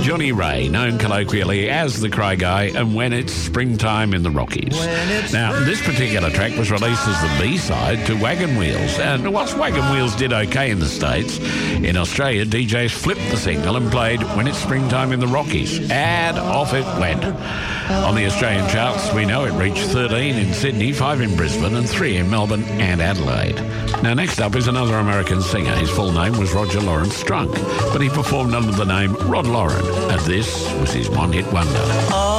Johnny Ray, known colloquially as the Cry Guy, and When It's Springtime in the Rockies. Now, this particular track was released as the B-side to Wagon Wheels, and whilst Wagon Wheels did okay in the States, in Australia, DJs flipped the single and played When It's Springtime in the Rockies, and off it went. On the Australian charts, we know it reached 13 in Sydney, 5 in Brisbane, and 3 in Melbourne and Adelaide. Now, next up is another American singer. His full name was Roger Lawrence Strunk, but he performed under the name Rod Lauren, and this was his one-hit wonder.